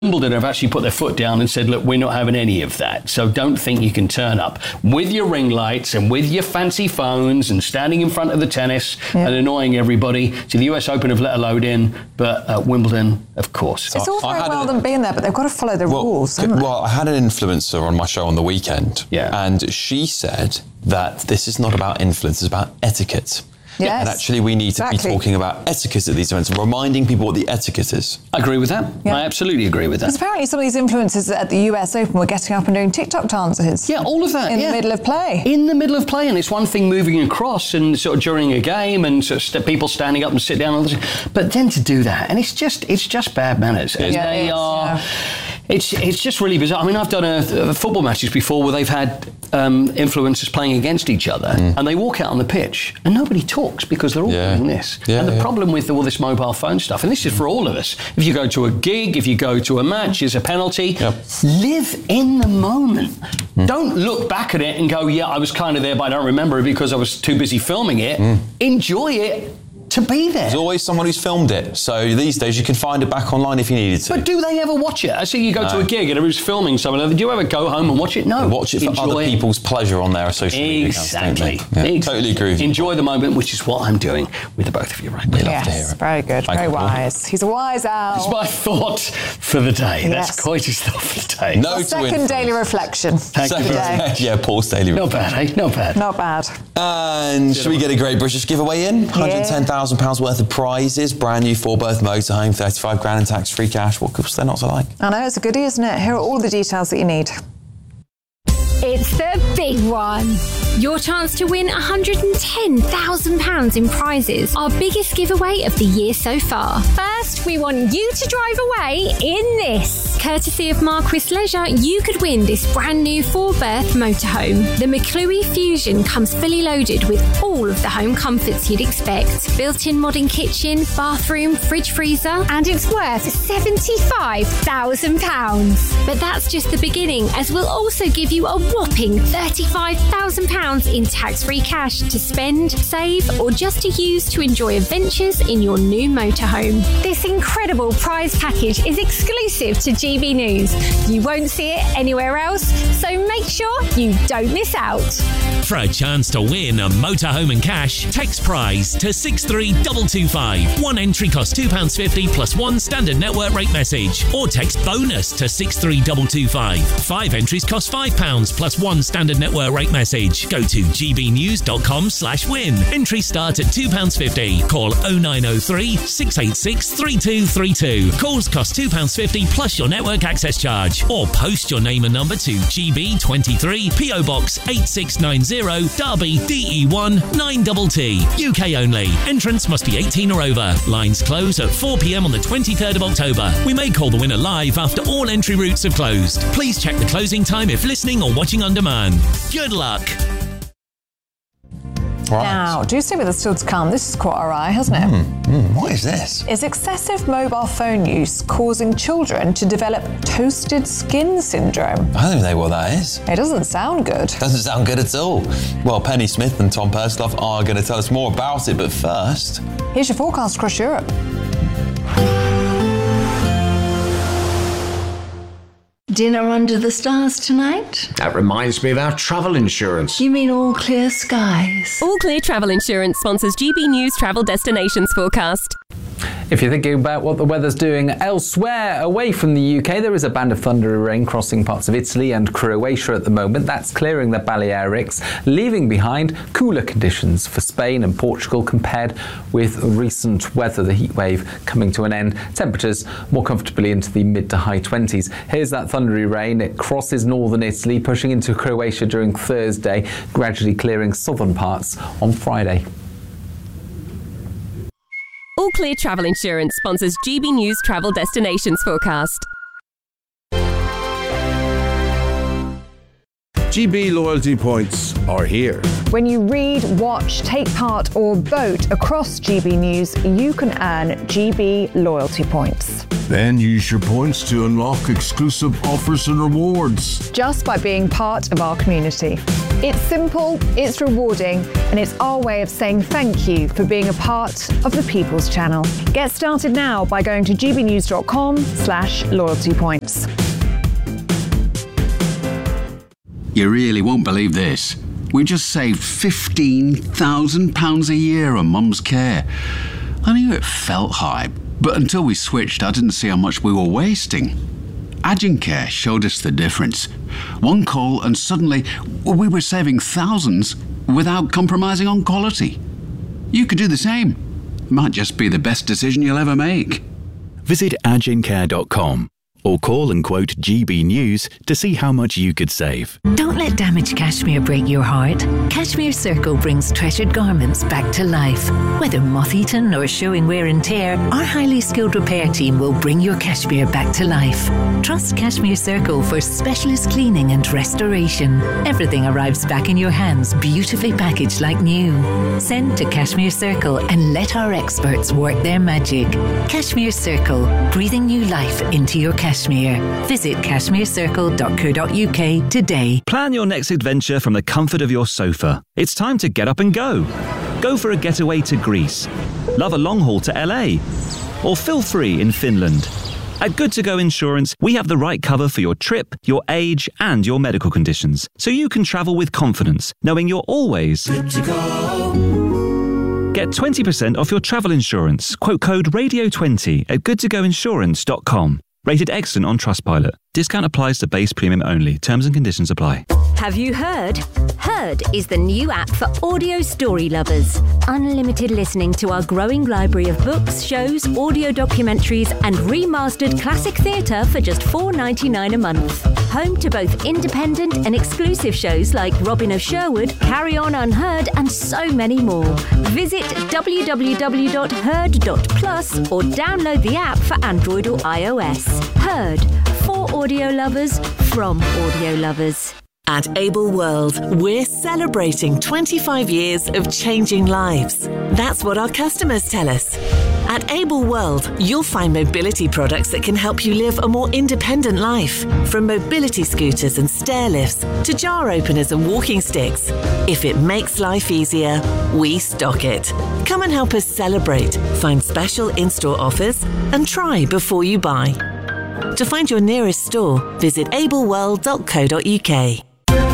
Wimbledon have actually put their foot down and said, look, we're not having any of that. So don't think you can turn up with your ring lights and with your fancy phones and standing in front of the tennis and annoying everybody. So the US Open have let a load in, but Wimbledon, of course. It's all very well them being there, but they've got to follow the rules, haven't they? Well, I had an influencer on my show on the weekend, and she said that this is not about influence, it's about etiquette. Yes, and actually we need to be talking about etiquette at these events and reminding people what the etiquette is. I agree with that. Yeah. I absolutely agree with that. Because apparently some of these influencers at the US Open were getting up and doing TikTok dances. Yeah, all of that. In the middle of play. In the middle of play. And it's one thing moving across and sort of during a game and sort of people standing up and sit down. But then to do that, and it's just bad manners. And it's just really bizarre. I mean, I've done football matches before where they've had influencers playing against each other and they walk out on the pitch and nobody talks because they're all doing this. And the problem with all this mobile phone stuff, and this is for all of us, if you go to a gig, if you go to a match, it's a penalty. Live in the moment. Don't look back at it and go, yeah, I was kind of there, but I don't remember it because I was too busy filming it. Enjoy it. To be there. There's always someone who's filmed it. So these days you can find it back online if you needed to. But do they ever watch it? I see you go to a gig and everybody's filming someone. Do you ever go home and watch it? No. They watch it for other people's pleasure on their social media accounts, don't they? Exactly. Totally agree with you. Enjoy the moment, which is what I'm doing with the both of you right now. We love to hear it. Very good. Very wise. He's a wise owl. That's my thought for the day. That's quite his thought for the day. No second daily reflection. Yeah, Paul's daily reflection. Not bad, eh? Not bad. Not bad. And should we get a Great British giveaway in? £110,000 worth of prizes, brand new 4-berth motorhome, 35 grand in tax-free cash. What could there not to like? I know, it's a goodie, isn't it? Here are all the details that you need. It's the big one. Your chance to win £110,000 in prizes. Our biggest giveaway of the year so far. First, we want you to drive away in this. Courtesy of Marquis Leisure, you could win this brand new 4-berth motorhome. The McClue Fusion comes fully loaded with all of the home comforts you'd expect. Built-in modern kitchen, bathroom, fridge, freezer, and it's worth £75,000. But that's just the beginning, as we'll also give you a whopping £35,000 in tax-free cash to spend, save, or just to use to enjoy adventures in your new motorhome. This incredible prize package is exclusive to GB News. You won't see it anywhere else, so make sure you don't miss out. For a chance to win a motorhome and cash, text prize to 63225. One entry costs £2.50 plus one standard network rate message, or text bonus to 63225. 5 entries cost £5 plus one standard network rate message. Go to gbnews.com/win. Entries start at £2.50. Call 0903 686 3232. Calls cost £2.50 plus your network access charge. Or post your name and number to GB23 PO Box 8690 Derby DE1 9TT. UK only. Entrance must be 18 or over. Lines close at 4 p.m. on the 23rd of October. We may call the winner live after all entry routes have closed. Please check the closing time if listening or watching on demand. Good luck. Right. Now, do see with us still to come. This has caught our eye, hasn't it? What is this? Is excessive mobile phone use causing children to develop toasted skin syndrome? I don't know what that is. It doesn't sound good. Doesn't sound good at all. Well, Penny Smith and Tom Persloff are going to tell us more about it, but first... Here's your forecast across Europe. Dinner under the stars tonight? That reminds me of our travel insurance. You mean all clear skies? All Clear Travel Insurance sponsors GB News Travel Destinations Forecast. If you're thinking about what the weather's doing elsewhere away from the UK, there is a band of thundery rain crossing parts of Italy and Croatia at the moment. That's clearing the Balearics, leaving behind cooler conditions for Spain and Portugal compared with recent weather, the heat wave coming to an end. Temperatures more comfortably into the mid to high 20s. Here's that thundery rain. It crosses northern Italy, pushing into Croatia during Thursday, gradually clearing southern parts on Friday. All Clear Travel Insurance sponsors GB News Travel Destinations Forecast. GB loyalty points are here. When you read, watch, take part or vote across GB News, you can earn GB loyalty points. Then use your points to unlock exclusive offers and rewards. Just by being part of our community. It's simple, it's rewarding, and it's our way of saying thank you for being a part of the People's Channel. Get started now by going to gbnews.com/loyalty points. You really won't believe this. We just saved £15,000 a year on Mum's care. I knew it felt high, but until we switched, I didn't see how much we were wasting. Agencare showed us the difference. One call and suddenly we were saving thousands without compromising on quality. You could do the same. Might just be the best decision you'll ever make. Visit agencare.com or call and quote GB News to see how much you could save. Don't let damaged cashmere break your heart. Cashmere Circle brings treasured garments back to life. Whether moth-eaten or showing wear and tear, our highly skilled repair team will bring your cashmere back to life. Trust Cashmere Circle for specialist cleaning and restoration. Everything arrives back in your hands, beautifully packaged like new. Send to Cashmere Circle and let our experts work their magic. Cashmere Circle, breathing new life into your cashmere. Visit cashmerecircle.co.uk today. Plan your next adventure from the comfort of your sofa. It's time to get up and go. Go for a getaway to Greece. Love a long haul to LA. Or feel free in Finland. At Good To Go Insurance, we have the right cover for your trip, your age, and your medical conditions, so you can travel with confidence, knowing you're always good to go. Get 20% off your travel insurance. Quote code RADIO20 at goodtogoinsurance.com. Rated excellent on Trustpilot. Discount applies to base premium only. Terms and conditions apply. Have you heard? Heard is the new app for audio story lovers. Unlimited listening to our growing library of books, shows, audio documentaries, and remastered classic theatre for just $4.99 a month. Home to both independent and exclusive shows like Robin of Sherwood, Carry On Unheard, and so many more. Visit www.heard.plus or download the app for Android or iOS. Heard. For audio lovers, from audio lovers. At Able World, we're celebrating 25 years of changing lives. That's what our customers tell us. At Able World, you'll find mobility products that can help you live a more independent life. From mobility scooters and stair lifts to jar openers and walking sticks. If it makes life easier, we stock it. Come and help us celebrate, find special in-store offers, and try before you buy. To find your nearest store, visit ableworld.co.uk.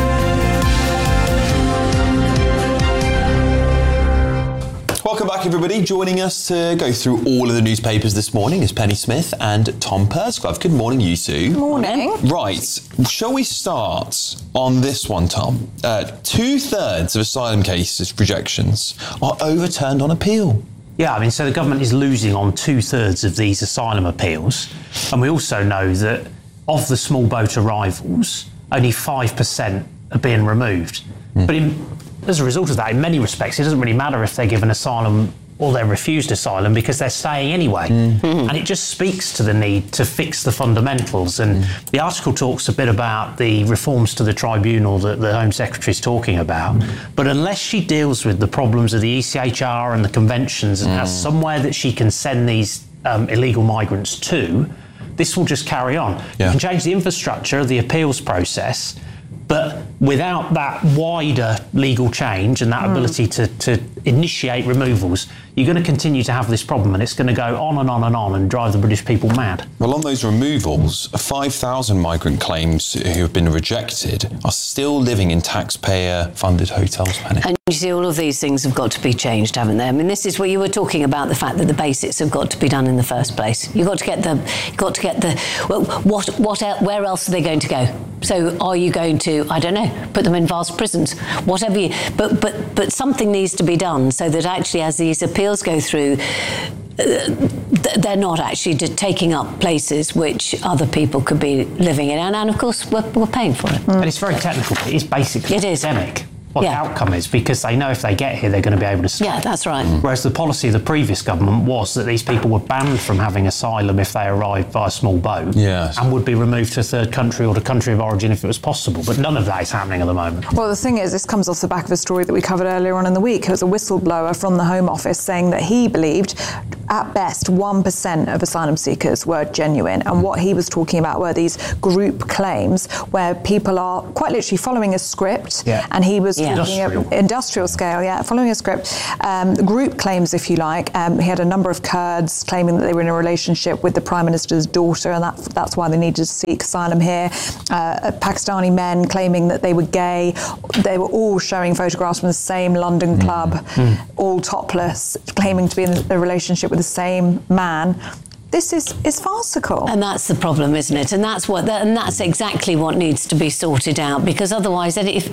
Welcome back, everybody. Joining us to go through all of the newspapers this morning is Penny Smith and Tom Perscliffe. Good morning, you two. Morning. Right. Shall we start on this one, Tom? 2/3 of asylum cases rejections are overturned on appeal. Yeah, I mean, so the government is losing on 2/3 of these asylum appeals. And we also know that of the small boat arrivals, only 5% are being removed. But as a result of that, in many respects, it doesn't really matter if they're given asylum or they're refused asylum because they're staying anyway. And it just speaks to the need to fix the fundamentals. And the article talks a bit about the reforms to the tribunal that the Home Secretary is talking about. But unless she deals with the problems of the ECHR and the conventions and has somewhere that she can send these illegal migrants to, this will just carry on. You can change the infrastructure of the appeals process, but without that wider legal change and that ability to initiate removals, you're going to continue to have this problem, and it's going to go on and on and on and drive the British people mad. Well, on those removals, 5,000 migrant claims who have been rejected are still living in taxpayer-funded hotels, Penny. And you see, all of these things have got to be changed, haven't they? I mean, this is where you were talking about the fact that the basics have got to be done in the first place. You've got to get the. Well, where else are they going to go? So, are you going to, I don't know, put them in vast prisons, whatever you? But something needs to be done so that actually, as these appeals go through, they're not actually taking up places which other people could be living in, and of course we're paying for it. And it's very technical. It's basically academic. what the outcome is, because they know if they get here, they're going to be able to stay. Yeah, that's right. Whereas the policy of the previous government was that these people were banned from having asylum if they arrived by a small boat, and would be removed to a third country or the country of origin if it was possible. But none of that is happening at the moment. Well, the thing is, this comes off the back of a story that we covered earlier on in the week. It was a whistleblower from the Home Office saying that he believed, at best, 1% of asylum seekers were genuine. And what he was talking about were these group claims where people are quite literally following a script, and he was talking industrial scale, following a script, group claims, if you like. He had a number of Kurds claiming that they were in a relationship with the Prime Minister's daughter, and that's why they needed to seek asylum here. Pakistani men claiming that they were gay. They were all showing photographs from the same London club, all topless, claiming to be in a relationship with the same man. This is farcical, and that's the problem, isn't it? And that's exactly what needs to be sorted out. Because otherwise,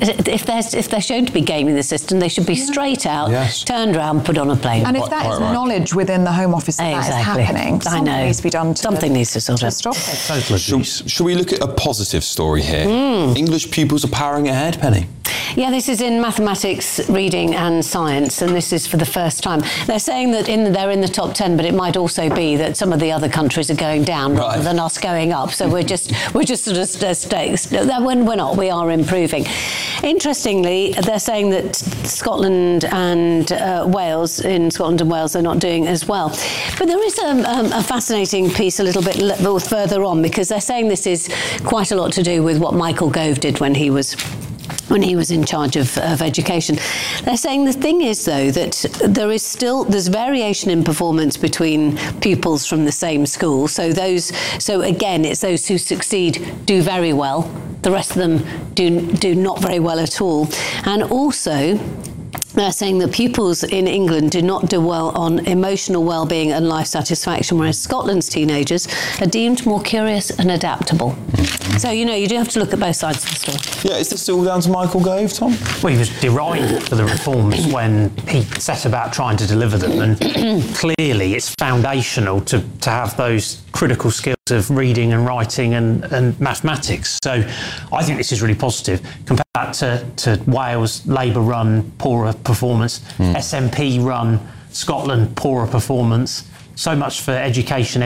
if they're shown to be gaming the system, they should be straight out, turned around, put on a plane. And if that is knowledge within the Home Office that is happening, something needs to be done. Something needs to sort of stop it. Shall we look at a positive story here? English pupils are powering ahead, Penny. Yeah, this is in mathematics, reading and science, and this is for the first time. They're saying that they're in the top 10, but it might also be that some of the other countries are going down rather than us going up. So we're just sort of stakes. We're not. We are improving. Interestingly, they're saying that Scotland and Wales are not doing as well. But there is a fascinating piece a little bit further on, because they're saying this is quite a lot to do with what Michael Gove did when he was in charge of education. They're saying the thing is, though, that there's variation in performance between pupils from the same school. So again, it's those who succeed do very well. The rest of them do not very well at all. And also, they're saying that pupils in England do not do well on emotional well-being and life satisfaction, whereas Scotland's teenagers are deemed more curious and adaptable. So, you do have to look at both sides of the story. Yeah, is this all down to Michael Gove, Tom? Well, he was derided for the reforms when he set about trying to deliver them, and clearly it's foundational to have those critical skills of reading and writing and mathematics. So I think this is really positive. Compare that to Wales, Labour-run, poorer performance, SNP-run, Scotland, poorer performance. So much for education.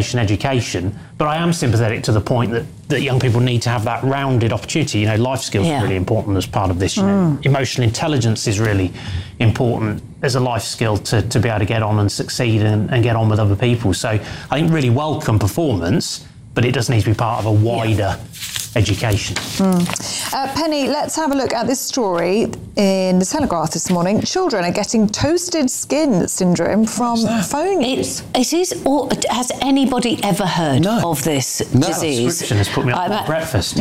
But I am sympathetic to the point that young people need to have that rounded opportunity. Life skills are really important as part of this. Emotional intelligence is really important as a life skill to be able to get on and succeed and get on with other people. So I think really welcome performance, but it does need to be part of a wider education. Penny, let's have a look at this story in the Telegraph this morning. Children are getting toasted skin syndrome from phone use. It is. Or has anybody ever heard of this disease? Subscription has put me up for breakfast.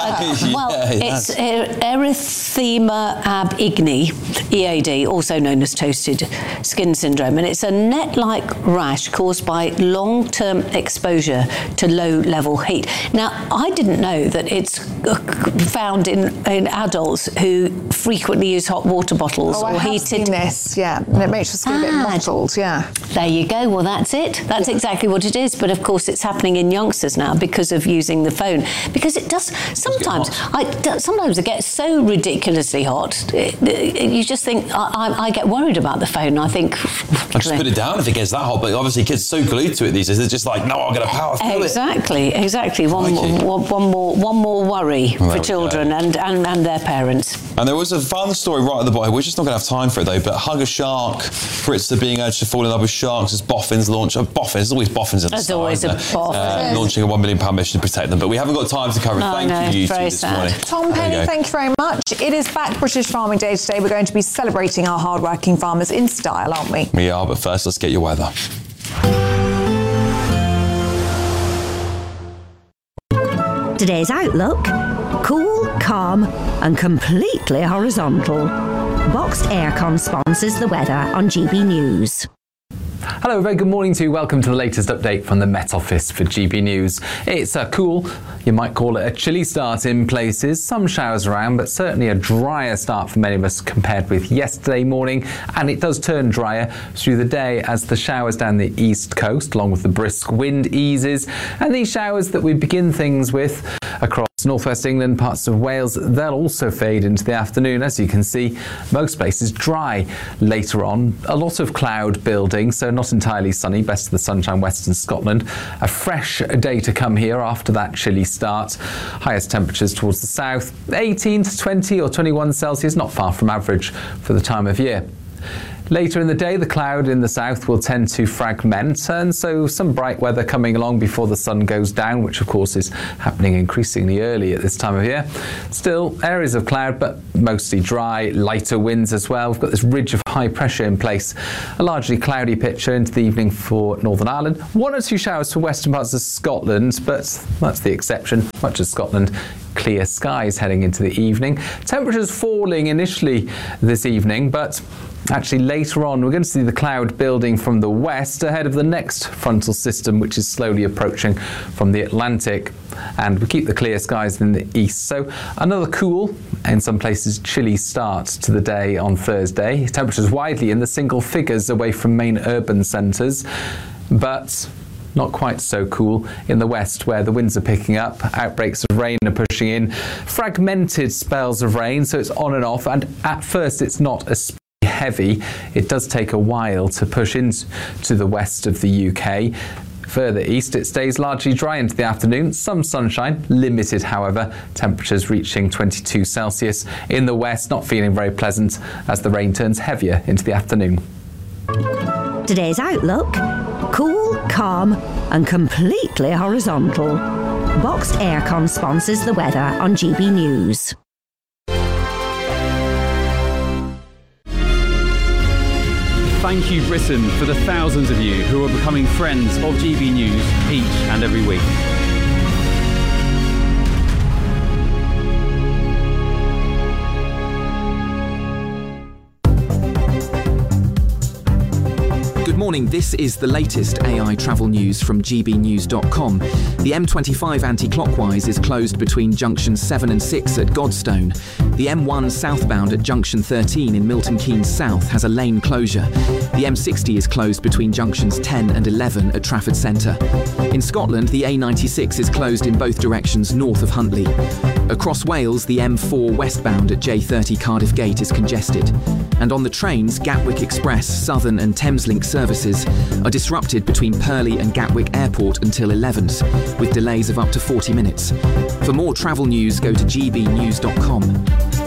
It's erythema ab igni, EAD, also known as toasted skin syndrome, and it's a net-like rash caused by long-term exposure to low-level heat. Now, I didn't know that it's found in adults who frequently use hot water bottles or heated. Seen this, and it makes your skin a bit mottled, There you go. Well, that's it. That's exactly what it is. But of course, it's happening in youngsters now because of using the phone. Because it does sometimes. Sometimes it gets so ridiculously hot. You just think I get worried about the phone. I think I just put it down if it gets that hot. But obviously, kids are so glued to it these days. They're just like, no, I'm going to power through it. Exactly. One more worry for children and their parents. And there was a fun story right at the bottom. We're just not going to have time for it, though, but Hug a Shark. Brits are being urged to fall in love with sharks as boffins launch. Boffins, there's always boffins in the There's always a boffin. Launching a £1 million mission to protect them. But we haven't got time to cover it. Thank you two this morning. Tom, Penny, thank you very much. It is Back British Farming Day today. We're going to be celebrating our hard-working farmers in style, aren't we? We are, but first, let's get your weather. Today's outlook: cool, calm and completely horizontal. Boxed Aircon sponsors the weather on GB News. Hello, very good morning to you. Welcome to the latest update from the Met Office for GB News. It's a cool, you might call it a chilly start in places. Some showers around, but certainly a drier start for many of us compared with yesterday morning. And it does turn drier through the day as the showers down the east coast, along with the brisk wind, eases. And these showers that we begin things with Across northwest England, parts of Wales, they'll also fade into the afternoon. As you can see, most places dry later on. A lot of cloud building, so not entirely sunny. Best of the sunshine western Scotland. A fresh day to come here after that chilly start. Highest temperatures towards the south, 18 to 20 or 21 Celsius, not far from average for the time of year. Later in the day, the cloud in the south will tend to fragment, and so some bright weather coming along before the sun goes down, which of course is happening increasingly early at this time of year. Still, areas of cloud, but mostly dry, lighter winds as well. We've got this ridge of high pressure in place. A largely cloudy picture into the evening for Northern Ireland. 1 or 2 showers for western parts of Scotland, but that's the exception. Much of Scotland, clear skies heading into the evening. Temperatures falling initially this evening, but actually later on we're going to see the cloud building from the west ahead of the next frontal system, which is slowly approaching from the Atlantic, and we keep the clear skies in the east. So another cool, in some places chilly start to the day on Thursday. Temperatures widely in the single figures away from main urban centres, but not quite so cool in the west, where the winds are picking up, outbreaks of rain are pushing in, fragmented spells of rain, so it's on and off, and at first it's not as heavy. It does take a while to push into the west of the UK. Further east, it stays largely dry into the afternoon. Some sunshine, limited however, temperatures reaching 22 Celsius. In the west, not feeling very pleasant as the rain turns heavier into the afternoon. Today's outlook: cool, calm and completely horizontal. Boxed Aircon sponsors the weather on GB News. Thank you, Britain, for the thousands of you who are becoming friends of GB News each and every week. Good morning, this is the latest AI travel news from gbnews.com. The M25 anti-clockwise is closed between junctions 7 and 6 at Godstone. The M1 southbound at junction 13 in Milton Keynes South has a lane closure. The M60 is closed between junctions 10 and 11 at Trafford Centre. In Scotland, the A96 is closed in both directions north of Huntly. Across Wales, the M4 westbound at J30 Cardiff Gate is congested. And on the trains, Gatwick Express, Southern and Thameslink services are disrupted between Purley and Gatwick Airport until 11s, with delays of up to 40 minutes. For more travel news, go to gbnews.com.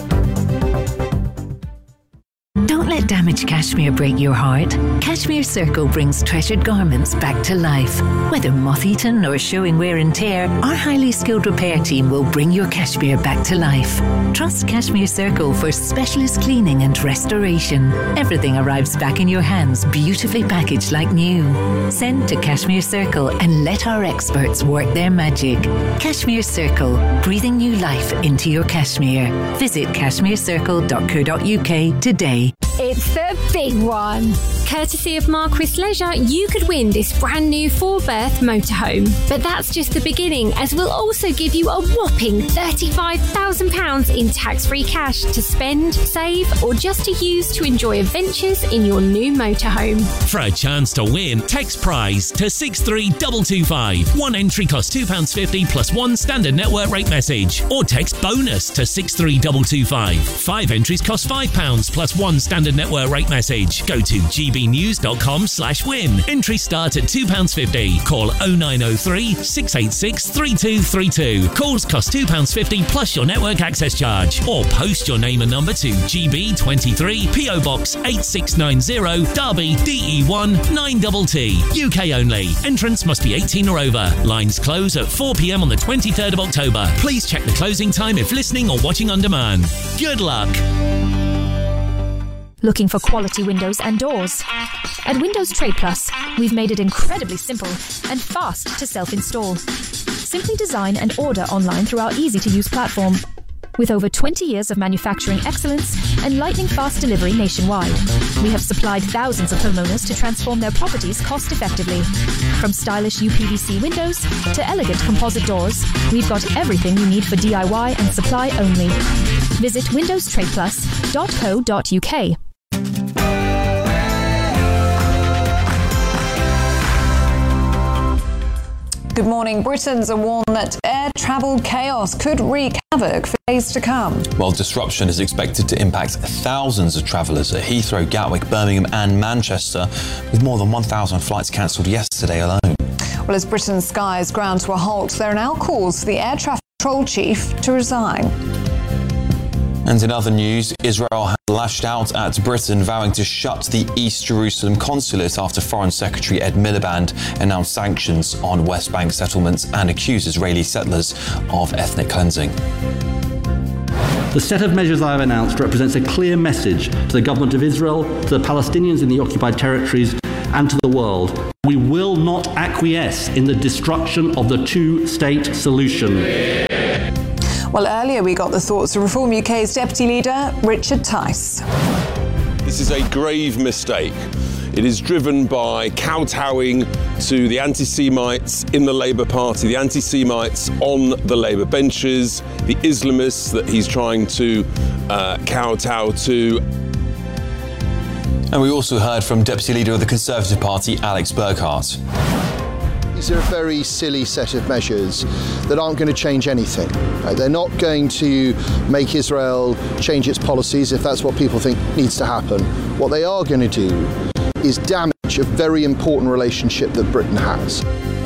Don't let damaged cashmere break your heart. Cashmere Circle brings treasured garments back to life. Whether moth-eaten or showing wear and tear, our highly skilled repair team will bring your cashmere back to life. Trust Cashmere Circle for specialist cleaning and restoration. Everything arrives back in your hands, beautifully packaged like new. Send to Cashmere Circle and let our experts work their magic. Cashmere Circle, breathing new life into your cashmere. Visit cashmerecircle.co.uk today. It's the big one. Courtesy of Marquis Leisure, you could win this brand new 4-berth motorhome. But that's just the beginning, as we'll also give you a whopping £35,000 in tax-free cash to spend, save, or just to use to enjoy adventures in your new motorhome. For a chance to win, text prize to 63225. One entry costs £2.50 plus one standard network rate message. Or text bonus to 63225. 5 entries cost £5 plus one standard network rate message. Go to gbnews.com/win. Entries start at £2.50. Call 0903 686 3232. Calls cost £2.50 plus your network access charge. Or post your name and number to GB23 PO Box 8690 Derby DE1 9TT. UK only. Entrance must be 18 or over. Lines close at 4 p.m. on the 23rd of October. Please check the closing time if listening or watching on demand. Good luck. Looking for quality windows and doors? At Windows Trade Plus, we've made it incredibly simple and fast to self-install. Simply design and order online through our easy-to-use platform. With over 20 years of manufacturing excellence and lightning-fast delivery nationwide, we have supplied thousands of homeowners to transform their properties cost-effectively. From stylish UPVC windows to elegant composite doors, we've got everything you need for DIY and supply only. Visit windowstradeplus.co.uk. Good morning. Britons are warned that air travel chaos could wreak havoc for days to come. Well, disruption is expected to impact thousands of travellers at Heathrow, Gatwick, Birmingham and Manchester, with more than 1,000 flights cancelled yesterday alone. Well, as Britain's skies ground to a halt, there are now calls for the air traffic control chief to resign. And in other news, Israel has lashed out at Britain, vowing to shut the East Jerusalem consulate after Foreign Secretary Ed Miliband announced sanctions on West Bank settlements and accused Israeli settlers of ethnic cleansing. The set of measures I have announced represents a clear message to the government of Israel, to the Palestinians in the occupied territories, and to the world. We will not acquiesce in the destruction of the two-state solution. Well, earlier we got the thoughts of Reform UK's Deputy Leader, Richard Tice. This is a grave mistake. It is driven by kowtowing to the anti-Semites in the Labour Party, the anti-Semites on the Labour benches, the Islamists that he's trying to kowtow to. And we also heard from Deputy Leader of the Conservative Party, Alex Burghardt. These are a very silly set of measures that aren't going to change anything. They're not going to make Israel change its policies if that's what people think needs to happen. What they are going to do is damage a very important relationship that Britain has.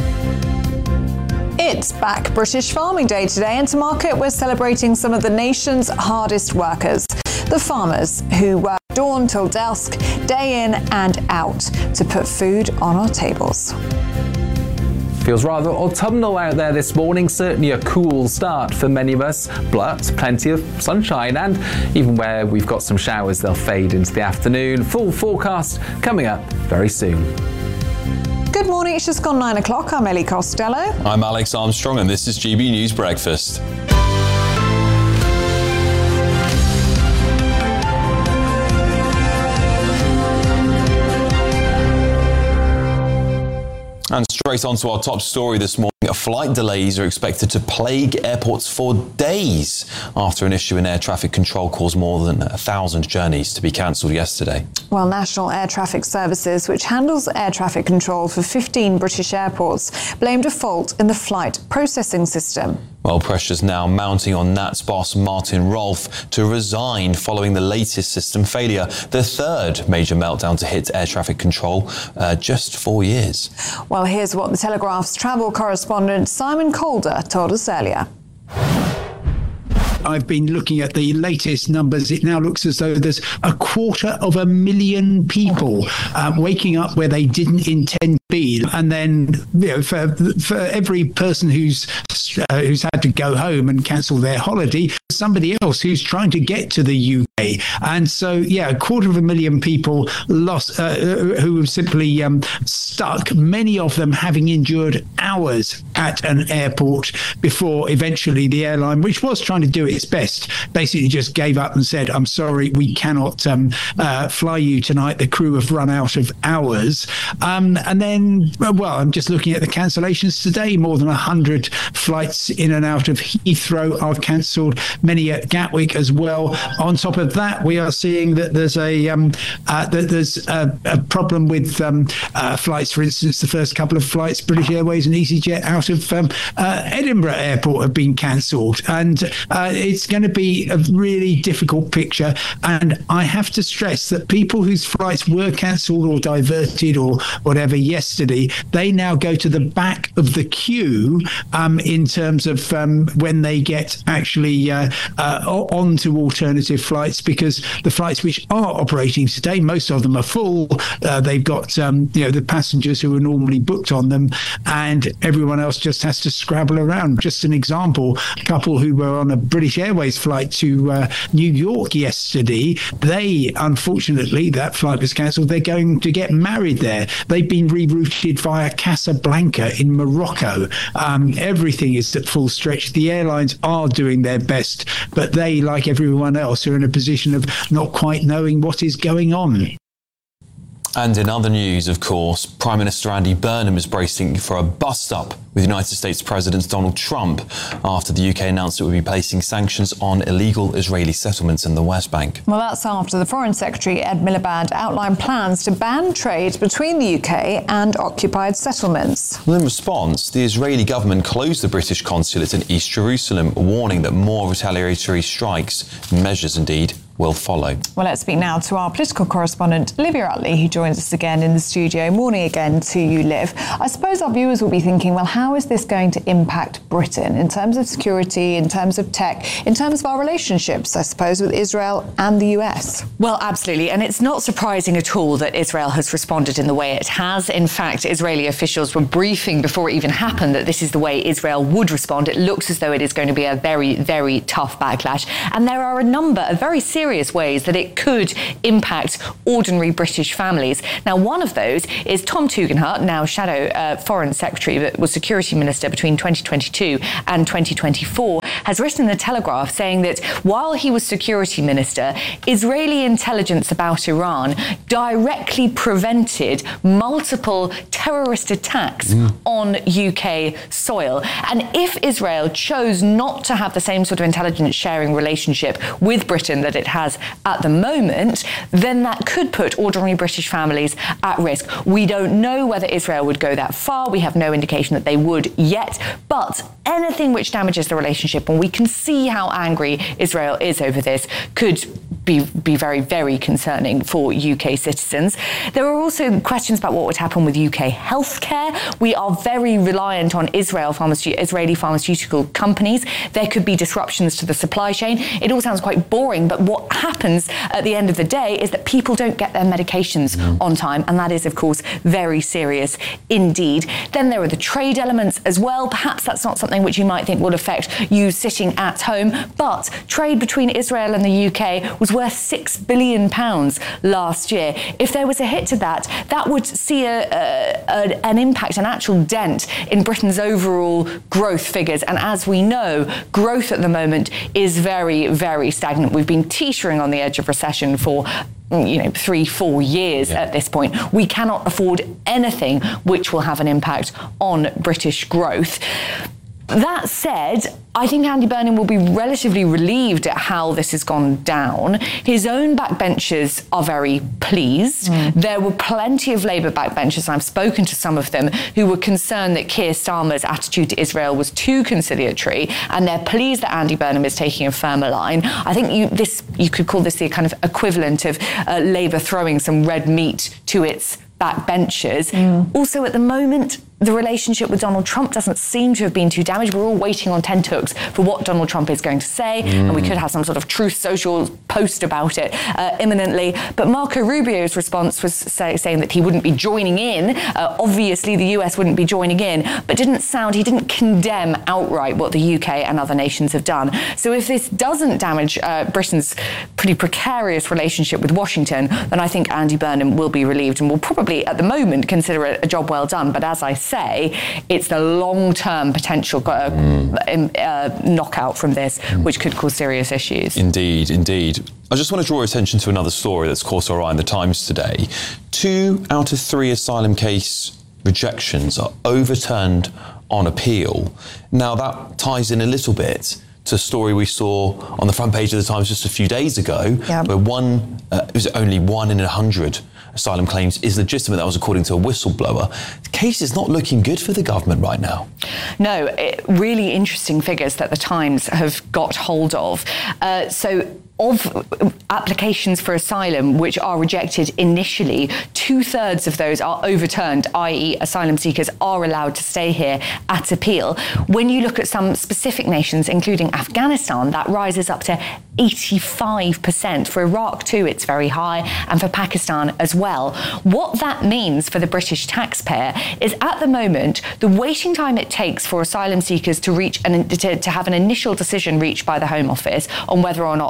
It's Back British Farming Day today, and to mark it, we're celebrating some of the nation's hardest workers. The farmers who work dawn till dusk, day in and out, to put food on our tables. Feels rather autumnal out there this morning, certainly a cool start for many of us, but plenty of sunshine, and even where we've got some showers, they'll fade into the afternoon. Full forecast coming up very soon. Good morning, it's just gone 9 o'clock. I'm Ellie Costello. I'm Alex Armstrong, and this is GB News Breakfast. And straight on to our top story this morning. Flight delays are expected to plague airports for days after an issue in air traffic control caused more than 1,000 journeys to be cancelled yesterday. Well, National Air Traffic Services, which handles air traffic control for 15 British airports, blamed a fault in the flight processing system. Well, pressure's now mounting on NATS boss Martin Rolfe to resign following the latest system failure, the third major meltdown to hit air traffic control just 4 years. Well, here's what the Telegraph's travel correspondent Simon Calder told us earlier. I've been looking at the latest numbers. It now looks as though there's 250,000 people waking up where they didn't intend to be. And then, for every person who's had to go home and cancel their holiday, somebody else who's trying to get to the UK. And so, 250,000 people lost, who were simply stuck, many of them having endured hours at an airport before eventually the airline, which was trying to do its best, basically just gave up and said, I'm sorry, we cannot fly you tonight. The crew have run out of hours. And then, I'm just looking at the cancellations today. More than 100 flights in and out of Heathrow are cancelled, many at Gatwick as well. On top of that, we are seeing that there's a problem with flights. For instance, the first couple of flights, British Airways and EasyJet out of Edinburgh Airport have been cancelled. And it's going to be a really difficult picture. And I have to stress that people whose flights were cancelled or diverted or whatever yesterday, they now go to the back of the queue in terms of when they get actually onto alternative flights, because the flights which are operating today, most of them are full. They've got the passengers who are normally booked on them, and everyone else just has to scrabble around. Just an example, a couple who were on a British Airways flight to New York yesterday, unfortunately, that flight was cancelled. They're going to get married there. They've been rerouted via Casablanca in Morocco. Everything is at full stretch. The airlines are doing their best, but they, like everyone else, are in a position of not quite knowing what is going on. And in other news, of course, Prime Minister Andy Burnham is bracing for a bust-up with United States President Donald Trump after the UK announced it would be placing sanctions on illegal Israeli settlements in the West Bank. Well, that's after the Foreign Secretary Ed Miliband outlined plans to ban trade between the UK and occupied settlements. Well, in response, the Israeli government closed the British consulate in East Jerusalem, warning that more retaliatory strikes, measures indeed, will follow. Well, let's speak now to our political correspondent, Livia Utley, who joins us again in the studio. Morning again to you, Liv. I suppose our viewers will be thinking, well, how is this going to impact Britain in terms of security, in terms of tech, in terms of our relationships, I suppose, with Israel and the US? Well, absolutely. And it's not surprising at all that Israel has responded in the way it has. In fact, Israeli officials were briefing before it even happened that this is the way Israel would respond. It looks as though it is going to be a very, very tough backlash. And there are a number of very serious ways that it could impact ordinary British families. Now, one of those is Tom Tugendhat, now Shadow Foreign Secretary, but was Security Minister between 2022 and 2024, has written in the Telegraph saying that while he was Security Minister, Israeli intelligence about Iran directly prevented multiple terrorist attacks on UK soil. And if Israel chose not to have the same sort of intelligence sharing relationship with Britain that it has at the moment, then that could put ordinary British families at risk. We don't know whether Israel would go that far. We have no indication that they would yet. But anything which damages the relationship, and we can see how angry Israel is over this, could be very, very concerning for UK citizens. There are also questions about what would happen with UK healthcare. We are very reliant on Israeli pharmaceutical companies. There could be disruptions to the supply chain. It all sounds quite boring, but what happens at the end of the day is that people don't get their medications on time, and that is, of course, very serious indeed. Then there are the trade elements as well. Perhaps that's not something which you might think would affect you sitting at home, but trade between Israel and the UK was worth £6 billion last year. If there was a hit to that, that would see an impact, an actual dent in Britain's overall growth figures. And as we know, growth at the moment is very, very stagnant. We've been teetering on the edge of recession for 3-4 years at this point. We cannot afford anything which will have an impact on British growth. That said, I think Andy Burnham will be relatively relieved at how this has gone down. His own backbenchers are very pleased. There were plenty of Labour backbenchers, and I've spoken to some of them, who were concerned that Keir Starmer's attitude to Israel was too conciliatory, and they're pleased that Andy Burnham is taking a firmer line. I think you could call this the kind of equivalent of Labour throwing some red meat to its backbenchers. Also, at the moment, the relationship with Donald Trump doesn't seem to have been too damaged. We're all waiting on tenterhooks for what Donald Trump is going to say, and we could have some sort of Truth Social post about it imminently. But Marco Rubio's response was saying that he wouldn't be joining in. Obviously, the US wouldn't be joining in, but he didn't condemn outright what the UK and other nations have done. So if this doesn't damage Britain's pretty precarious relationship with Washington, then I think Andy Burnham will be relieved and will probably, at the moment, consider it a job well done. But as I say, it's the long-term potential knockout from this, which could cause serious issues. Indeed. I just want to draw your attention to another story that's caught our eye in the Times today. 2 out of 3 asylum case rejections are overturned on appeal. Now, that ties in a little bit to a story we saw on the front page of the Times just a few days ago, where it was only 1 in 100 asylum claims is legitimate. That was according to a whistleblower. The case is not looking good for the government right now. No, really interesting figures that the Times have got hold of. Of applications for asylum which are rejected initially, 2/3 of those are overturned, i.e. asylum seekers are allowed to stay here at appeal. When you look at some specific nations, including Afghanistan, that rises up to 85%. For Iraq too, it's very high, and for Pakistan as well. What that means for the British taxpayer is, at the moment, the waiting time it takes for asylum seekers to have an initial decision reached by the Home Office on whether or not they can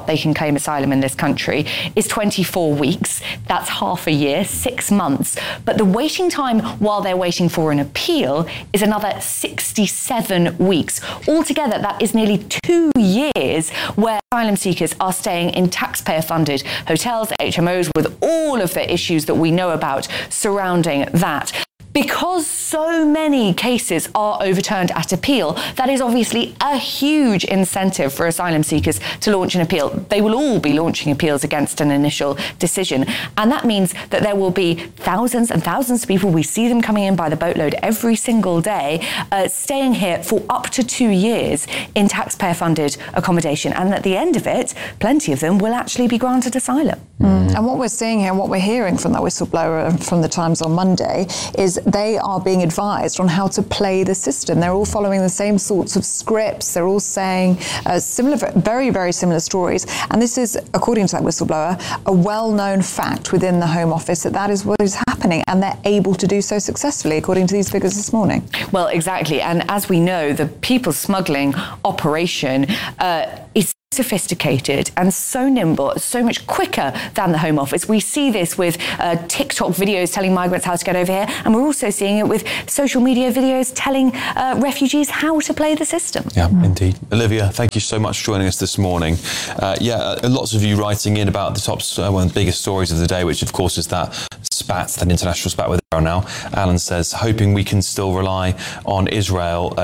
claim asylum in this country is 24 weeks. That's half a year, 6 months. But the waiting time while they're waiting for an appeal is another 67 weeks. Altogether, that is nearly 2 years where asylum seekers are staying in taxpayer-funded hotels, HMOs, with all of the issues that we know about surrounding that. Because so many cases are overturned at appeal, that is obviously a huge incentive for asylum seekers to launch an appeal. They will all be launching appeals against an initial decision. And that means that there will be thousands and thousands of people, we see them coming in by the boatload every single day, staying here for up to 2 years in taxpayer-funded accommodation. And at the end of it, plenty of them will actually be granted asylum. And what we're seeing here, and what we're hearing from that whistleblower from the Times on Monday, is they are being advised on how to play the system. They're all following the same sorts of scripts. They're all saying similar, very, very similar stories. And this is, according to that whistleblower, a well-known fact within the Home Office that is what is happening, and they're able to do so successfully, according to these figures this morning. Well, exactly. And as we know, the people smuggling operation is sophisticated and so nimble, so much quicker than the Home Office. We see this with TikTok videos telling migrants how to get over here, and we're also seeing it with social media videos telling refugees how to play the system. Yeah, indeed. Olivia, thank you so much for joining us this morning. Lots of you writing in about the top, one of the biggest stories of the day, which of course is that spat, that international spat with Israel now. Alan says, hoping we can still rely on Israel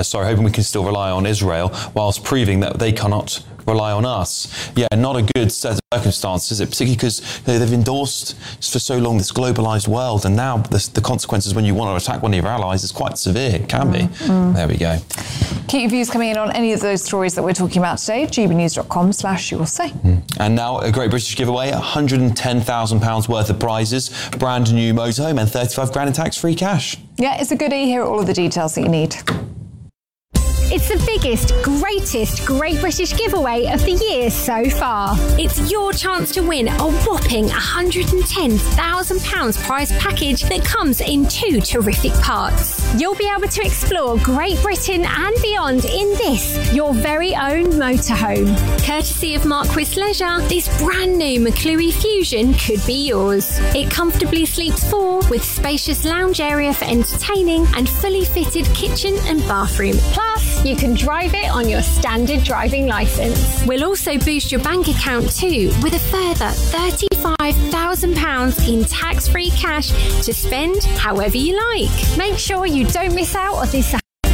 whilst proving that they cannot rely on us. Yeah, not a good set of circumstances, is it? Particularly because they've endorsed for so long this globalised world, and now the consequences when you want to attack one of your allies is quite severe. It can be. There we go. Keep your views coming in on any of those stories that we're talking about today. gbnews.com/you'll-say. And now a Great British giveaway, £110,000 worth of prizes, brand new motorhome and 35 grand in tax-free cash. Yeah, it's a goodie. Here are all of the details that you need. It's the biggest, greatest Great British giveaway of the year so far. It's your chance to win a whopping £110,000 prize package that comes in 2 terrific parts. You'll be able to explore Great Britain and beyond in this, your very own motorhome. Courtesy of Marquis Leisure, this brand new McClure Fusion could be yours. It comfortably sleeps 4 with spacious lounge area for entertaining and fully fitted kitchen and bathroom. Plus, you can drive it on your standard driving licence. We'll also boost your bank account too with a further £35,000 in tax-free cash to spend however you like. Make sure you don't miss out on this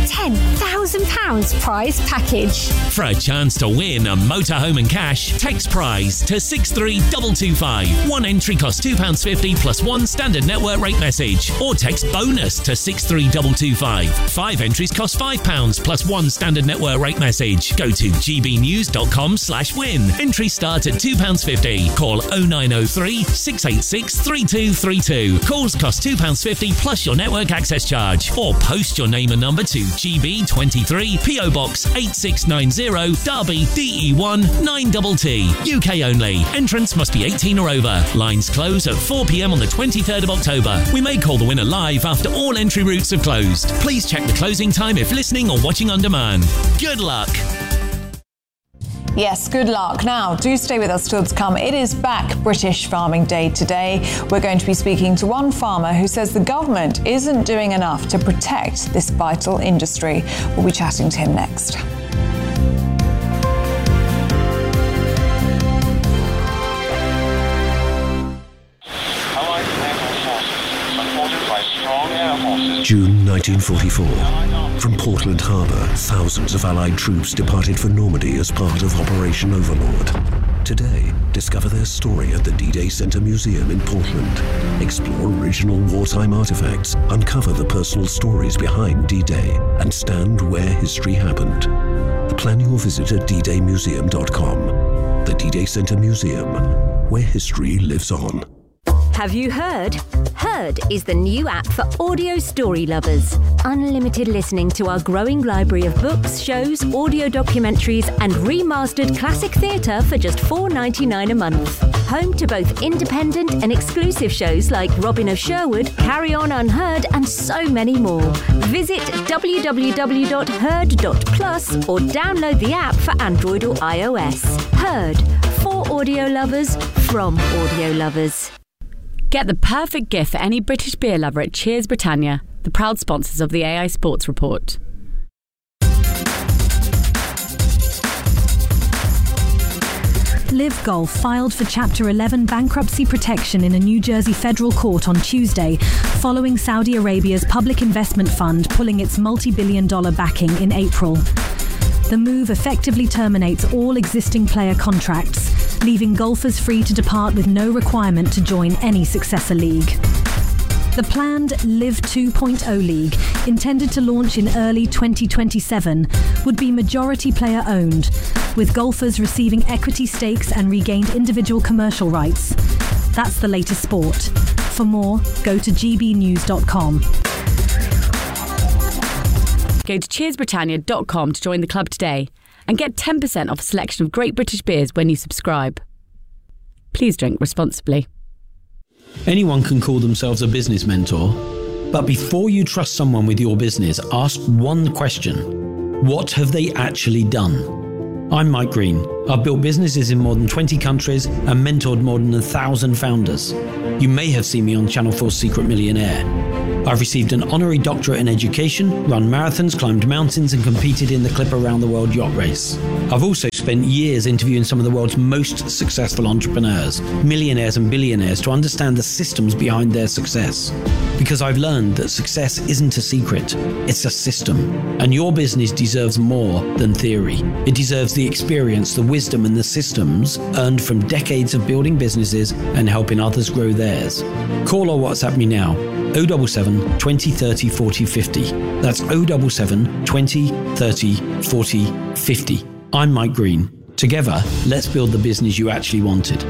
£10,000 prize package. For a chance to win a motorhome and cash, text prize to 63225. One entry costs £2.50 plus one standard network rate message. Or text bonus to 63225. 5 entries cost £5 plus one standard network rate message. Go to gbnews.com/win. Entries start at £2.50. Call 0903 686 3232. Calls cost £2.50 plus your network access charge. Or post your name and number to GB23 PO Box 8690 Derby DE1 9TT. UK only. Entrance must be 18 or over. Lines close at 4 p.m. on the 23rd of October. We may call the winner live after all entry routes have closed. Please check the closing time if listening or watching on demand. Good luck. Yes, good luck. Now, do stay with us till to come. It is back British Farming Day today. We're going to be speaking to one farmer who says the government isn't doing enough to protect this vital industry. We'll be chatting to him next. June 1944. From Portland Harbour, thousands of Allied troops departed for Normandy as part of Operation Overlord. Today, discover their story at the D-Day Center Museum in Portland. Explore original wartime artifacts, uncover the personal stories behind D-Day, and stand where history happened. Plan your visit at ddaymuseum.com. The D-Day Center Museum, where history lives on. Have you heard? Heard is the new app for audio story lovers. Unlimited listening to our growing library of books, shows, audio documentaries, and remastered classic theatre for just $4.99 a month. Home to both independent and exclusive shows like Robin of Sherwood, Carry On Unheard, and so many more. Visit www.heard.plus or download the app for Android or iOS. Heard. For For audio lovers, from audio lovers. Get the perfect gift for any British beer lover at Cheers Britannia, the proud sponsors of the AI Sports Report. Live Golf filed for Chapter 11 bankruptcy protection in a New Jersey federal court on Tuesday, following Saudi Arabia's public investment fund pulling its multi-billion-dollar backing in April. The move effectively terminates all existing player contracts, leaving golfers free to depart with no requirement to join any successor league. The planned Live 2.0 League, intended to launch in early 2027, would be majority player owned, with golfers receiving equity stakes and regained individual commercial rights. That's the latest sport. For more, go to gbnews.com. Go to cheersbritannia.com to join the club today and get 10% off a selection of great British beers when you subscribe. Please drink responsibly. Anyone can call themselves a business mentor, but before you trust someone with your business, ask one question. What have they actually done? I'm Mike Green. I've built businesses in more than 20 countries and mentored more than 1,000 founders. You may have seen me on Channel 4's Secret Millionaire. I've received an honorary doctorate in education, run marathons, climbed mountains, and competed in the Clipper Around the World yacht race. I've also spent years interviewing some of the world's most successful entrepreneurs, millionaires and billionaires, to understand the systems behind their success. Because I've learned that success isn't a secret, it's a system. And your business deserves more than theory. It deserves the experience, the wisdom, and the systems earned from decades of building businesses and helping others grow theirs. Call or WhatsApp me now. 077 20 30 40 50. That's 077 20 30 40 50. I'm Mike Green. Together, let's build the business you actually wanted.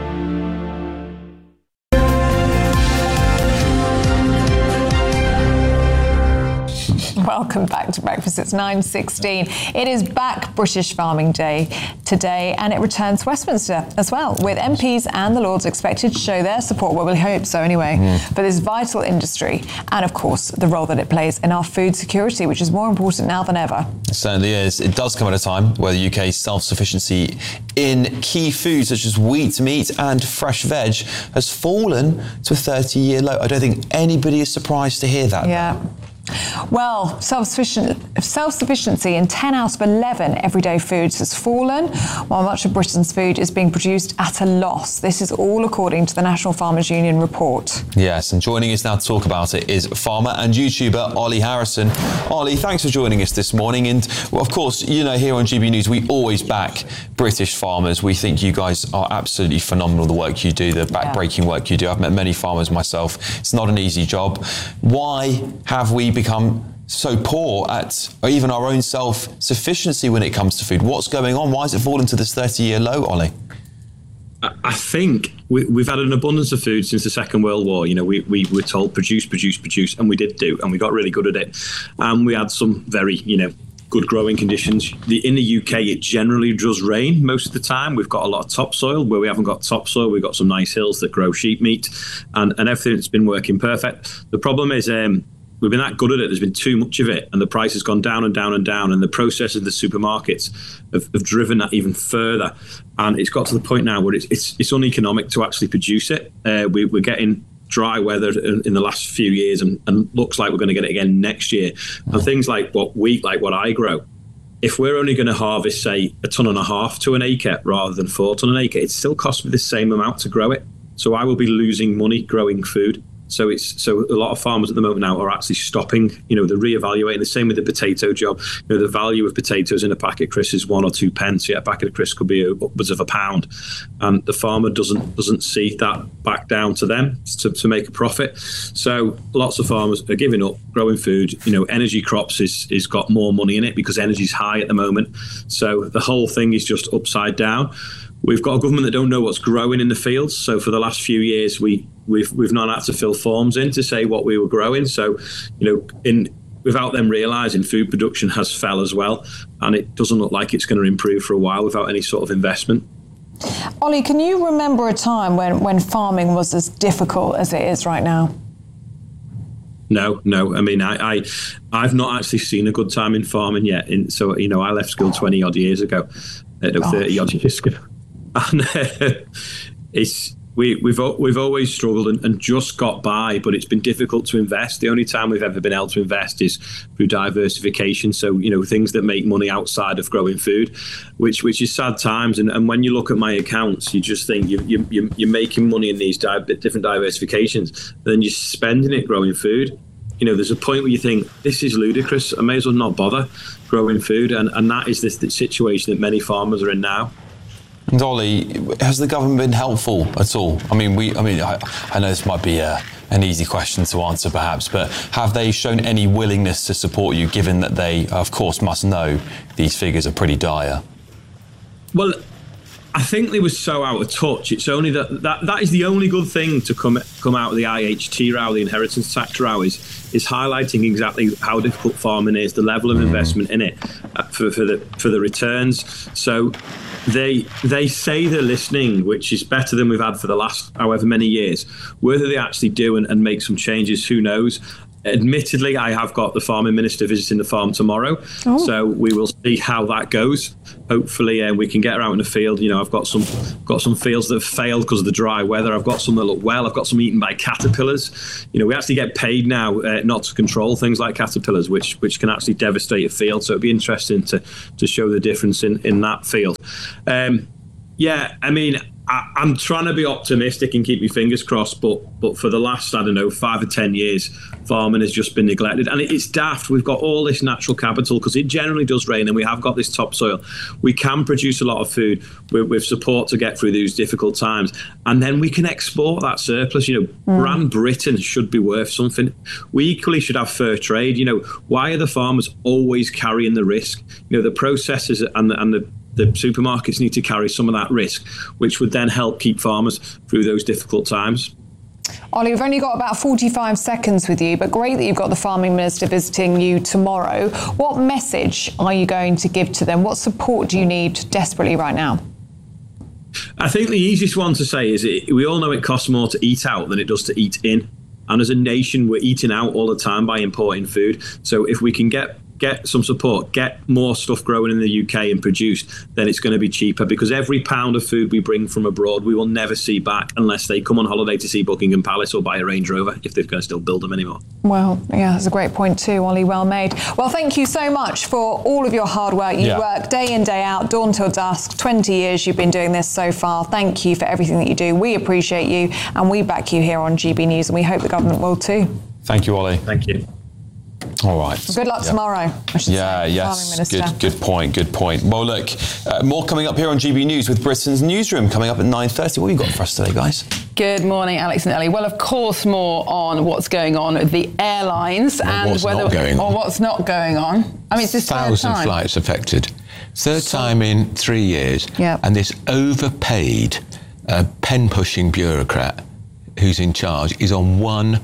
Welcome back to Breakfast. It's 9:16. It is back British Farming Day today, and it returns to Westminster as well, with MPs and the Lords expected to show their support, well, we hope so anyway, for this vital industry, and of course the role that it plays in our food security, which is more important now than ever. It certainly is. It does come at a time where the UK's self-sufficiency in key foods such as wheat, meat and fresh veg has fallen to a 30-year low. I don't think anybody is surprised to hear that. Yeah. Well, self-sufficiency in 10 out of 11 everyday foods has fallen, while much of Britain's food is being produced at a loss. This is all according to the National Farmers Union report. Yes, and joining us now to talk about it is farmer and YouTuber Ollie Harrison. Ollie, thanks for joining us this morning. And, well, of course, you know, here on GB News, we always back British farmers. We think you guys are absolutely phenomenal, the work you do, the back-breaking work you do. I've met many farmers myself. It's not an easy job. Why have we become so poor at even our own self-sufficiency when it comes to food? What's going on? Why has it fallen to this 30-year low, Ollie? I think we've had an abundance of food since the Second World War. You know, we were told produce, and we did do, and we got really good at it. And we had some very, good growing conditions. In the UK, it generally does rain most of the time. We've got a lot of topsoil. Where we haven't got topsoil, we've got some nice hills that grow sheep meat, and everything's been working perfect. The problem is, we've been that good at it, there's been too much of it, and the price has gone down and down and down, and the process of the supermarkets have driven that even further. And it's got to the point now where it's uneconomic to actually produce it. We're getting dry weather in the last few years, and looks like we're going to get it again next year. And things like what I grow, if we're only going to harvest, say, 1.5 tons to an acre rather than 4 tons an acre, it still costs me the same amount to grow it. So I will be losing money growing food. So a lot of farmers at the moment now are actually stopping, they're reevaluating. The same with the potato job. The value of potatoes in a packet of crisps is 1 or 2 pence. Yeah, a packet of crisps could be upwards of £1. And the farmer doesn't see that back down to them to make a profit. So lots of farmers are giving up growing food. Energy crops is got more money in it because energy's high at the moment. So the whole thing is just upside down. We've got a government that don't know what's growing in the fields. So for the last few years, we've not had to fill forms in to say what we were growing. So, without them realising, food production has fell as well, and it doesn't look like it's going to improve for a while without any sort of investment. Ollie, can you remember a time when farming was as difficult as it is right now? No. I mean, I've not actually seen a good time in farming yet. I left school 20 odd years ago, 30 odd years ago. And we've always struggled and just got by, but it's been difficult to invest. The only time we've ever been able to invest is through diversification. So, things that make money outside of growing food, which is sad times. And when you look at my accounts, you just think you're making money in these different diversifications, then you're spending it growing food. There's a point where you think, this is ludicrous. I may as well not bother growing food. And that is the situation that many farmers are in now. And Ollie, has the government been helpful at all? I know this might be an easy question to answer perhaps, but have they shown any willingness to support you, given that they, of course, must know these figures are pretty dire? Well, I think they were so out of touch. It's only that is the only good thing to come out of the IHT row, the inheritance tax row, is highlighting exactly how difficult farming is, the level of investment in it for the returns. So they say they're listening, which is better than we've had for the last however many years. Whether they actually do and make some changes, who knows? Admittedly, I have got the farming minister visiting the farm tomorrow, so we will see how that goes. Hopefully, we can get her out in the field. I've got some fields that have failed because of the dry weather. I've got some that look well. I've got some eaten by caterpillars. We actually get paid now not to control things like caterpillars, which can actually devastate a field. So it'd be interesting to show the difference in that field. I'm trying to be optimistic and keep my fingers crossed, but for the last, 5 or 10 years, farming has just been neglected. And it's daft. We've got all this natural capital because it generally does rain and we have got this topsoil. We can produce a lot of food with support to get through these difficult times. And then we can export that surplus. Brand Britain should be worth something. We equally should have fair trade. Why are the farmers always carrying the risk? The processors and the supermarkets need to carry some of that risk, which would then help keep farmers through those difficult times. Ollie, we've only got about 45 seconds with you, but great that you've got the farming minister visiting you tomorrow. What message are you going to give to them? What support do you need desperately right now? I think the easiest one to say is we all know it costs more to eat out than it does to eat in. And as a nation, we're eating out all the time by importing food. So if we can get some support, get more stuff growing in the UK and produced, then it's going to be cheaper, because every pound of food we bring from abroad, we will never see back unless they come on holiday to see Buckingham Palace or buy a Range Rover, if they're going to still build them anymore. Well, yeah, that's a great point too, Ollie. Well made. Well, thank you so much for all of your hard work. You work day in, day out, dawn till dusk. 20 years you've been doing this so far. Thank you for everything that you do. We appreciate you and we back you here on GB News, and we hope the government will too. Thank you, Ollie. Thank you. All right. Good luck tomorrow, I should say. Yes. Good point. Well, look, more coming up here on GB News with Britain's Newsroom coming up at 9:30. What have you got for us today, guys? Good morning, Alex and Ellie. Well, of course, more on what's going on with the airlines and what's not going on. I mean, it's this 1,000 flights affected. Third time in 3 years. Yep. And this overpaid pen-pushing bureaucrat who's in charge is on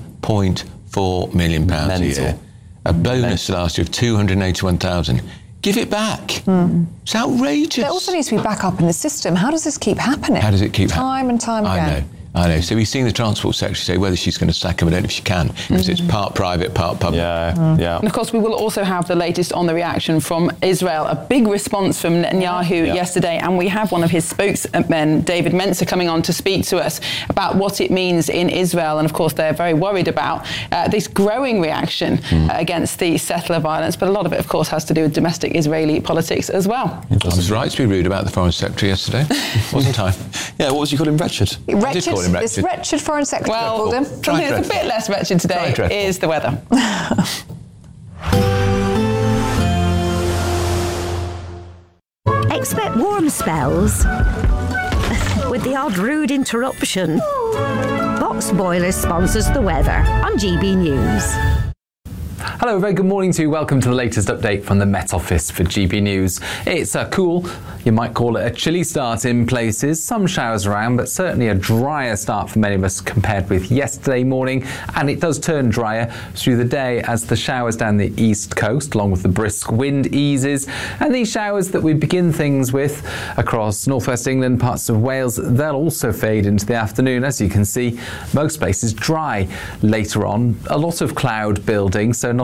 £1.4 million a year. A bonus last year of 281,000. Give it back. It's outrageous. There also needs to be back up in the system. How does this keep happening? How does it keep happening? Time and time again. I know. So we've seen the Transport Secretary say whether she's going to sack him, I don't know if she can, because it's part private, part public. Yeah. And of course, we will also have the latest on the reaction from Israel. A big response from Netanyahu yesterday, and we have one of his spokesmen, David Mencer, coming on to speak to us about what it means in Israel. And of course, they're very worried about this growing reaction against the settler violence. But a lot of it, of course, has to do with domestic Israeli politics as well. I was right to be rude about the Foreign Secretary yesterday, wasn't I? Yeah, what was you calling wretched? This wretched Foreign Secretary called him. Something that's a bit less wretched today is the weather. Expect warm spells with the odd rude interruption. Box Boilers sponsors the weather on GB News. Hello, very good morning to you. Welcome to the latest update from the Met Office for GB News. It's cool, you might call it a chilly start in places. Some showers around, but certainly a drier start for many of us compared with yesterday morning. And it does turn drier through the day as the showers down the east coast, along with the brisk wind, eases. And these showers that we begin things with across northwest England, parts of Wales, they'll also fade into the afternoon. As you can see, most places dry later on. A lot of cloud building, so not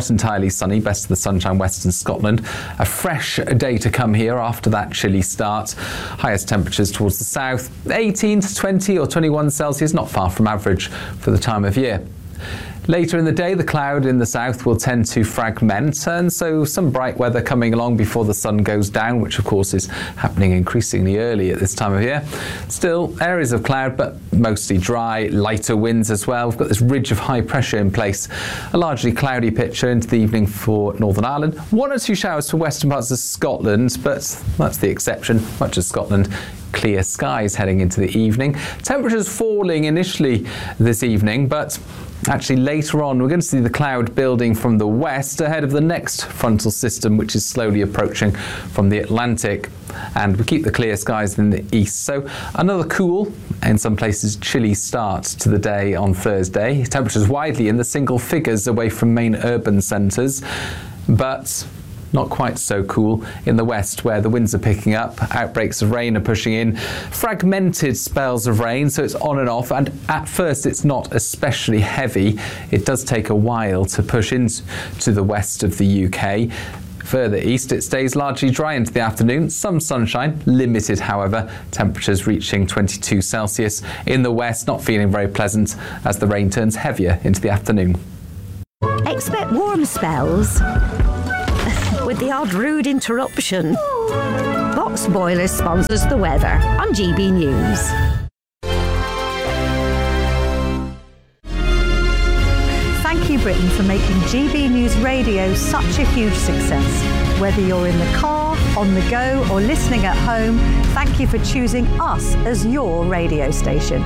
not entirely sunny, best of the sunshine western Scotland. A fresh day to come here after that chilly start. Highest temperatures towards the south, 18 to 20 or 21 Celsius, not far from average for the time of year. Later in the day, the cloud in the south will tend to fragment, and so some bright weather coming along before the sun goes down, which of course is happening increasingly early at this time of year. Still, areas of cloud, but mostly dry, lighter winds as well. We've got this ridge of high pressure in place. A largely cloudy picture into the evening for Northern Ireland. 1 or 2 showers for western parts of Scotland, but that's the exception. Much of Scotland, clear skies heading into the evening. Temperatures falling initially this evening, but actually later on we're going to see the cloud building from the west ahead of the next frontal system, which is slowly approaching from the Atlantic, and we keep the clear skies in the east. So another cool, in some places chilly start to the day on Thursday. Temperatures widely in the single figures away from main urban centres, but not quite so cool in the west, where the winds are picking up, outbreaks of rain are pushing in, fragmented spells of rain, so it's on and off, and at first it's not especially heavy. It does take a while to push into the west of the UK. Further east, it stays largely dry into the afternoon. Some sunshine, limited however, temperatures reaching 22 Celsius. In the west, not feeling very pleasant as the rain turns heavier into the afternoon. Expect warm spells with the odd rude interruption. Box Boilers sponsors the weather on GB News. Thank you, Britain, for making GB News Radio such a huge success. Whether you're in the car, on the go, or listening at home, thank you for choosing us as your radio station.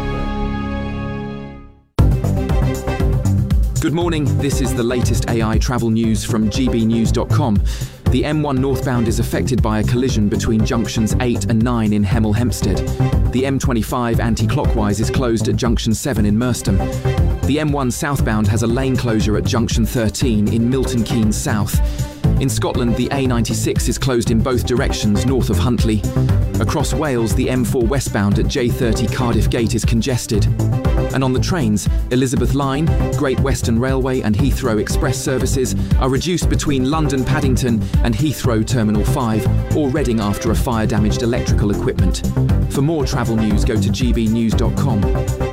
Good morning, this is the latest AI travel news from gbnews.com. The M1 northbound is affected by a collision between junctions 8 and 9 in Hemel Hempstead. The M25 anti-clockwise is closed at junction 7 in Merstham. The M1 southbound has a lane closure at junction 13 in Milton Keynes South. In Scotland, the A96 is closed in both directions north of Huntly. Across Wales, the M4 westbound at J30 Cardiff Gate is congested. And on the trains, Elizabeth Line, Great Western Railway and Heathrow Express services are reduced between London Paddington and Heathrow Terminal 5, or Reading after a fire-damaged electrical equipment. For more travel news, go to gbnews.com.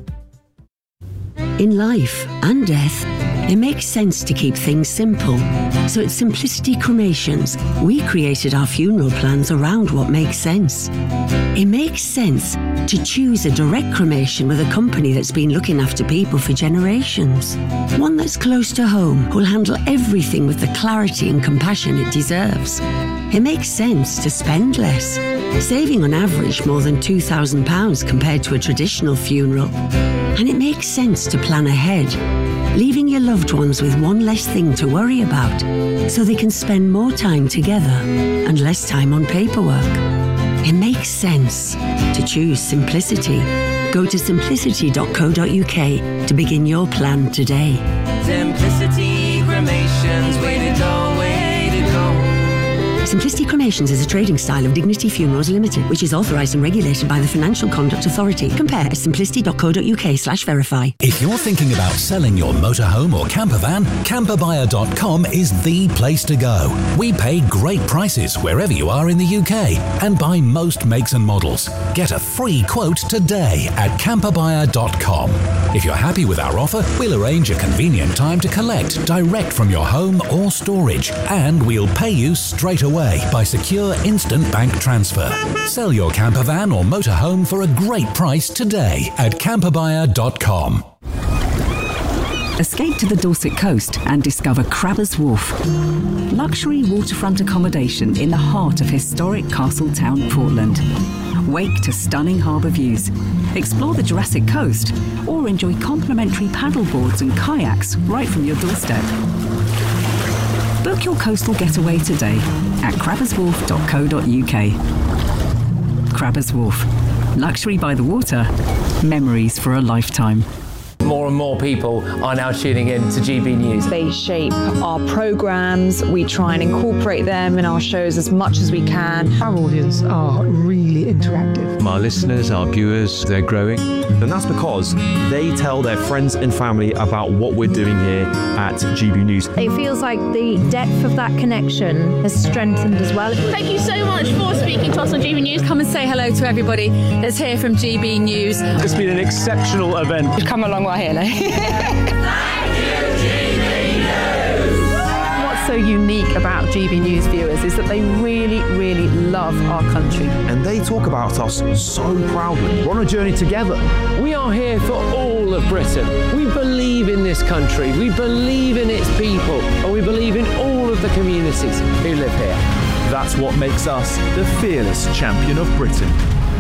In life and death, it makes sense to keep things simple. So at Simplicity Cremations, we created our funeral plans around what makes sense. It makes sense to choose a direct cremation with a company that's been looking after people for generations. One that's close to home, who'll handle everything with the clarity and compassion it deserves. It makes sense to spend less, saving on average more than £2,000 compared to a traditional funeral. And it makes sense to plan ahead, leaving your loved ones with one less thing to worry about, so they can spend more time together and less time on paperwork. It makes sense to choose simplicity. Go to simplicity.co.uk to begin your plan today. Simplicity Cremations, way to go, way to go. Simplicity Cremations is a trading style of Dignity Funerals Limited, which is authorised and regulated by the Financial Conduct Authority. Compare at simplicity.co.uk/verify. If you're thinking about selling your motorhome or camper van, camperbuyer.com is the place to go. We pay great prices wherever you are in the UK and buy most makes and models. Get a free quote today at camperbuyer.com. If you're happy with our offer, we'll arrange a convenient time to collect direct from your home or storage, and we'll pay you straight away by secure instant bank transfer. Sell your camper van or motorhome for a great price today at camperbuyer.com. Escape to the Dorset coast and discover Crabbers Wharf. Luxury waterfront accommodation in the heart of historic Castletown, Portland. Wake to stunning harbour views. Explore the Jurassic Coast or enjoy complimentary paddle boards and kayaks right from your doorstep. Book your coastal getaway today at crabberswharf.co.uk. Crabbers Wharf. Luxury by the water. Memories for a lifetime. More and more people are now tuning in to GB News. They shape our programmes. We try and incorporate them in our shows as much as we can. Our audience are really interactive. Our listeners, our viewers, they're growing. And that's because they tell their friends and family about what we're doing here at GB News. It feels like the depth of that connection has strengthened as well. Thank you so much for speaking to us on GB News. Come and say hello to everybody that's here from GB News. It's been an exceptional event. We've come a long way here now. What's so unique about GB News viewers is that they really, really love our country. And they talk about us so proudly. We're on a journey together. We are here for all of Britain. We believe in this country, we believe in its people, and we believe in all of the communities who live here. That's what makes us the fearless champion of Britain.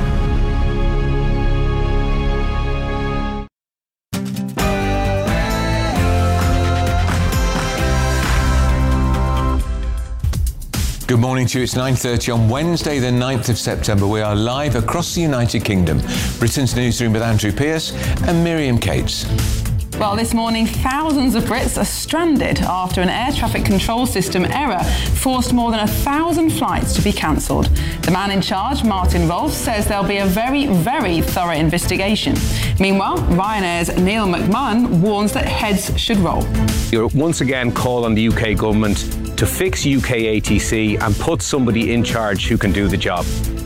Good morning to you. It's 9:30 on Wednesday, the 9th of September. We are live across the United Kingdom. Britain's newsroom with Andrew Pierce and Miriam Cates. Well, this morning, thousands of Brits are stranded after an air traffic control system error forced more than 1,000 flights to be cancelled. The man in charge, Martin Rolfe, says there'll be a very, very thorough investigation. Meanwhile, Ryanair's Neil McMahon warns that heads should roll. You're once again call on the UK government to fix UK ATC and put somebody in charge who can do the job.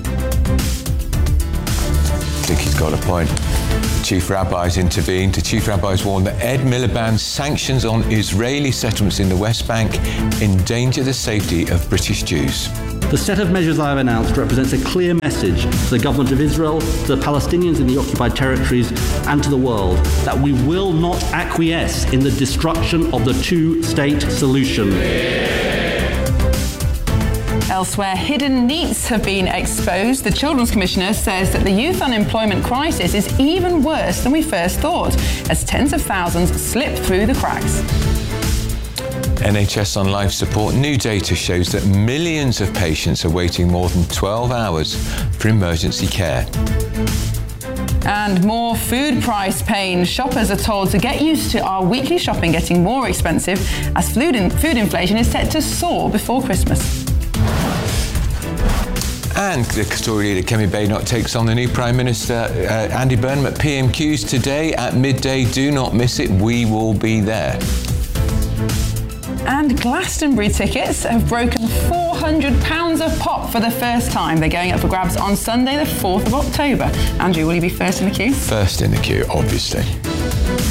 I think he's got a point. Chief Rabbis intervened. The Chief Rabbis warned that Ed Miliband's sanctions on Israeli settlements in the West Bank endanger the safety of British Jews. The set of measures I have announced represents a clear message to the government of Israel, to the Palestinians in the occupied territories, and to the world that we will not acquiesce in the destruction of the two-state solution. Elsewhere, hidden NEETs have been exposed. The Children's Commissioner says that the youth unemployment crisis is even worse than we first thought, as tens of thousands slip through the cracks. NHS on life support. New data shows that millions of patients are waiting more than 12 hours for emergency care. And more food price pain. Shoppers are told to get used to our weekly shopping getting more expensive as food inflation is set to soar before Christmas. And the Tory leader Kemi Badenoch takes on the new Prime Minister Andy Burnham at PMQs today at midday. Do not miss it. We will be there. And Glastonbury tickets have broken £400 a pop for the first time. They're going up for grabs on Sunday, the 4th of October. Andrew, will you be first in the queue? First in the queue, obviously.